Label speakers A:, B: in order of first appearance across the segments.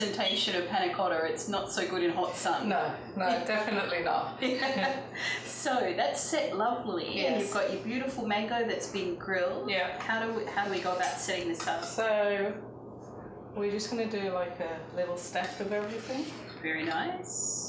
A: presentation of panna cotta. It's not so good in hot sun.
B: No, definitely not.
A: So that's set lovely.
B: Yes.
A: And you've got your beautiful mango that's been grilled.
B: Yeah.
A: How do we go about setting this up?
B: So we're just going to do like a little stack of everything.
A: Very nice.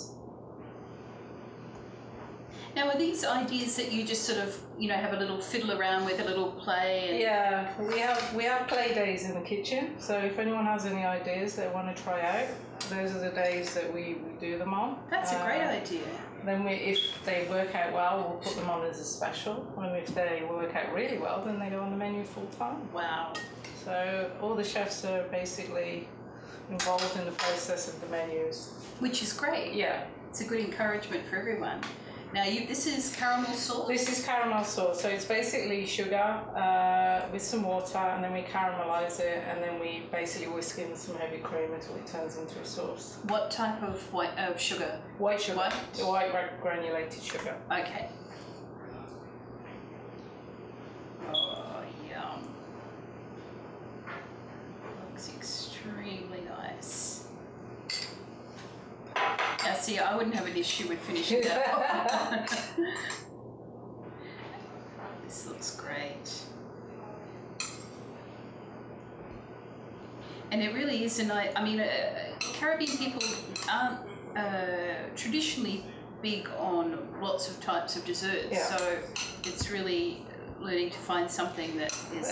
A: Now, are these ideas that you just sort of, have a little fiddle around with, a little play? And...
B: Yeah, we have play days in the kitchen. So if anyone has any ideas they want to try out, those are the days that we do them on.
A: That's a great idea.
B: Then if they work out well, we'll put them on as a special. And if they work out really well, then they go on the menu full time.
A: Wow.
B: So all the chefs are basically involved in the process of the menus.
A: Which is great.
B: Yeah.
A: It's a good encouragement for everyone. Now, this is caramel sauce?
B: This is caramel sauce. So it's basically sugar with some water, and then we caramelize it, and then we basically whisk in some heavy cream until it turns into a sauce.
A: What type of sugar?
B: White sugar.
A: White
B: granulated sugar.
A: Okay. Oh, yum. Looks extremely nice. Now, see, I wouldn't have an issue with finishing that. This looks great. And it really is Caribbean people aren't traditionally big on lots of types of desserts, so it's really learning to find something that is